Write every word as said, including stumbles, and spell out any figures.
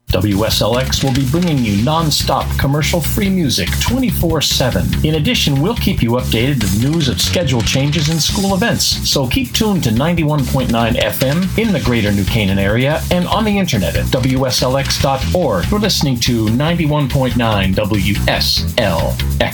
W S L X will be bringing you non-stop commercial-free music twenty-four seven. In addition, we'll keep you updated with news of schedule changes and school events. So keep tuned to ninety-one point nine F M in the greater New Canaan area and on the internet at W S L X dot org. You're listening to ninety-one point nine W S L X.